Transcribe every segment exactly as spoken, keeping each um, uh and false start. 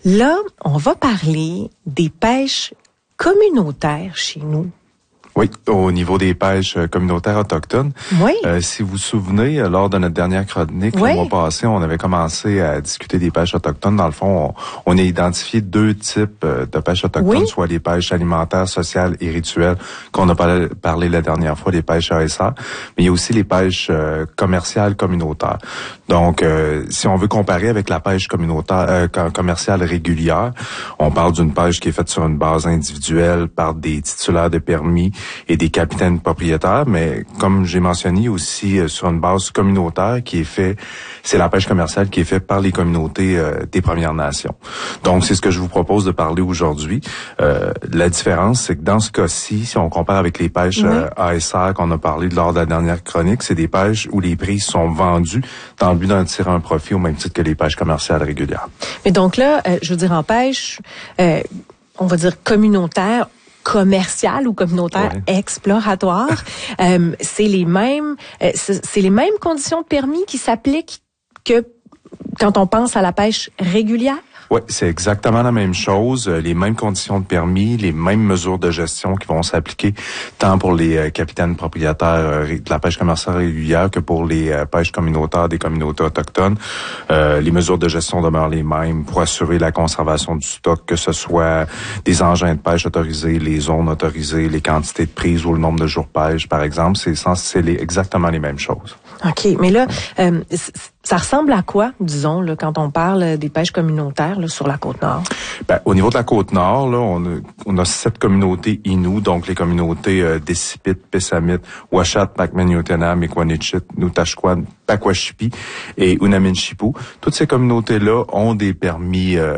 Là, on va parler des pêches communautaires chez nous. Oui, au niveau des pêches communautaires autochtones. Oui. Euh, si vous vous souvenez, lors de notre dernière chronique, oui. le mois passé, on avait commencé à discuter des pêches autochtones. Dans le fond, on, on a identifié deux types de pêches autochtones, oui. soit les pêches alimentaires, sociales et rituelles, qu'on a parlé, parlé la dernière fois, les pêches A S R, mais il y a aussi les pêches euh, commerciales communautaires. Donc, euh, si on veut comparer avec la pêche communautaire euh, commerciale régulière, on parle d'une pêche qui est faite sur une base individuelle par des titulaires de permis et des capitaines propriétaires, mais comme j'ai mentionné aussi euh, sur une base communautaire qui est fait, c'est la pêche commerciale qui est faite par les communautés euh, des Premières Nations. Donc c'est ce que je vous propose de parler aujourd'hui. Euh, la différence, c'est que dans ce cas-ci, si on compare avec les pêches oui. euh, A S R qu'on a parlé lors de la dernière chronique, c'est des pêches où les prises sont vendues dans le but d'en tirer un profit au même titre que les pêches commerciales régulières. Mais donc là, euh, je veux dire en pêche, euh, on va dire communautaire, commercial ou communautaire ouais. exploratoire, euh, c'est les mêmes, euh, c'est, c'est les mêmes conditions de permis qui s'appliquent que quand on pense à la pêche régulière? Oui, c'est exactement la même chose, les mêmes conditions de permis, les mêmes mesures de gestion qui vont s'appliquer tant pour les euh, capitaines propriétaires euh, de la pêche commerciale régulière que pour les euh, pêches communautaires des communautés autochtones. Euh, les mesures de gestion demeurent les mêmes pour assurer la conservation du stock, que ce soit des engins de pêche autorisés, les zones autorisées, les quantités de prise ou le nombre de jours pêche, par exemple. C'est, c'est les, exactement les mêmes choses. OK, mais là, euh, ça ressemble à quoi, disons, là, quand on parle des pêches communautaires là, sur la Côte-Nord? Ben, au niveau de la Côte-Nord, là, on a, on a sept communautés Innu, donc les communautés euh, Décipit, Pessamit, Ouachat, Macmaniutena, Mequanichit, Nutashquan, Pakwashipi et Unaminchipou. Toutes ces communautés-là ont des permis euh,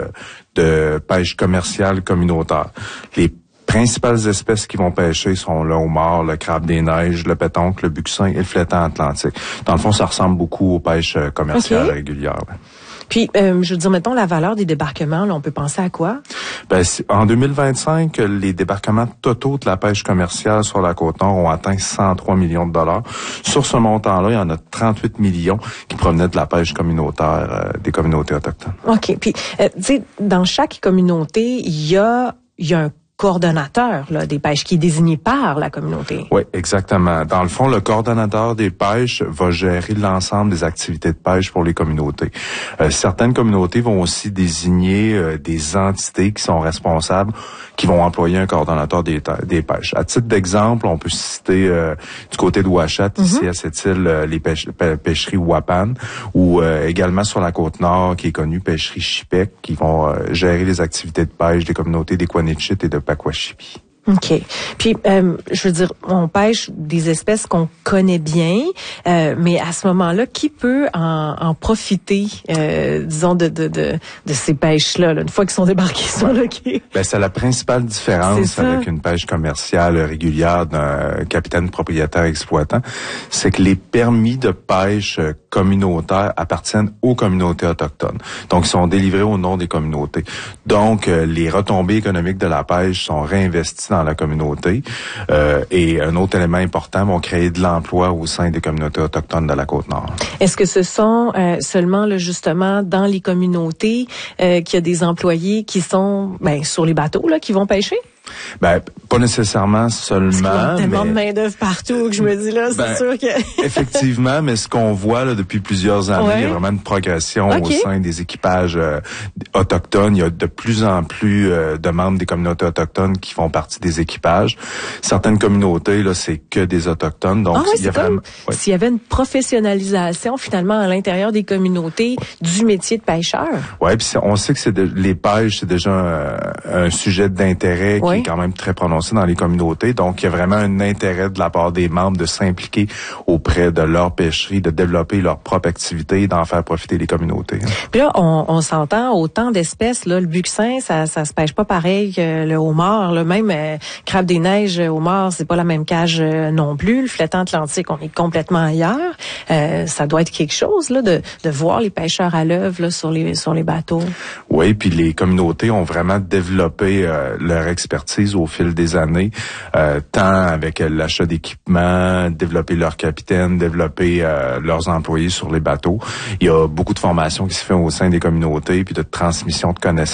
de pêche commerciale communautaire. Les principales espèces qui vont pêcher sont le homard, le crabe des neiges, le pétoncle, le bucsin et le flétan atlantique. Dans le fond, ça ressemble beaucoup aux pêches commerciales okay. régulières. Là. Puis, euh, je veux dire, mettons, la valeur des débarquements, là, on peut penser à quoi? Ben, en deux mille vingt-cinq, les débarquements totaux de la pêche commerciale sur la Côte-Nord ont atteint cent trois millions de dollars. Sur ce montant-là, il y en a trente-huit millions qui provenaient de la pêche communautaire euh, des communautés autochtones. OK. Puis, euh, tu sais, dans chaque communauté, il y a, il y a un coordonnateur là, des pêches qui est désigné par la communauté. Oui, exactement. Dans le fond, le coordonnateur des pêches va gérer l'ensemble des activités de pêche pour les communautés. Euh, certaines communautés vont aussi désigner euh, des entités qui sont responsables, qui vont employer un coordonnateur des, des pêches. À titre d'exemple, on peut citer euh, du côté de Ouachat, mm-hmm. ici à cette île, euh, les pêche, pê, pêcheries Wapan, ou euh, également sur la Côte-Nord, qui est connue, pêcherie Chipek, qui vont euh, gérer les activités de pêche des communautés des Quanichit et de Pakwashipi. OK. Puis, euh, je veux dire, on pêche des espèces qu'on connaît bien, euh, mais à ce moment-là, qui peut en, en profiter, euh, disons, de, de, de, de ces pêches-là, là, une fois qu'ils sont débarqués sur le quai? Ben, c'est la principale différence avec une pêche commerciale régulière d'un capitaine propriétaire exploitant, c'est que les permis de pêche communautaires appartiennent aux communautés autochtones. Donc, ils sont délivrés au nom des communautés. Donc, euh, les retombées économiques de la pêche sont réinvesties dans la communauté. Euh, et un autre élément important, vont créer de l'emploi au sein des communautés autochtones de la Côte-Nord. Est-ce que ce sont euh, seulement là, justement dans les communautés euh, qu'il y a des employés qui sont ben, sur les bateaux là, qui vont pêcher? Ben, pas nécessairement seulement. Parce qu'il y a tellement mais... de main-d'œuvre partout que je me dis là, c'est ben, sûr que. Effectivement, mais ce qu'on voit là depuis plusieurs années, ouais. il y a vraiment une progression okay. au sein des équipages euh, autochtones. Il y a de plus en plus euh, de membres des communautés autochtones qui font partie des équipages. Certaines communautés là, c'est que des autochtones. Donc, ah ouais, il y a c'est vraiment. Ouais. S'il y avait une professionnalisation finalement à l'intérieur des communautés du métier de pêcheur. Ouais, puis on sait que c'est de, les pêches, c'est déjà un, un sujet d'intérêt. Ouais. Qui est quand même très prononcé dans les communautés. Donc, il y a vraiment un intérêt de la part des membres de s'impliquer auprès de leur pêcherie, de développer leur propre activité et d'en faire profiter les communautés. Puis là, on, on s'entend autant d'espèces. Là, le bucsin, ça, ça se pêche pas pareil que le homard. Là, même euh, crabe des neiges, homard, c'est pas la même cage euh, non plus. Le flétan atlantique, on est complètement ailleurs. Euh, ça doit être quelque chose là de, de voir les pêcheurs à l'œuvre là sur les sur les bateaux. Oui, puis les communautés ont vraiment développé euh, leur expertise au fil des années, euh, tant avec euh, l'achat d'équipements, développer leurs capitaines, développer euh, leurs employés sur les bateaux. Il y a beaucoup de formations qui se font au sein des communautés, puis de transmission de connaissances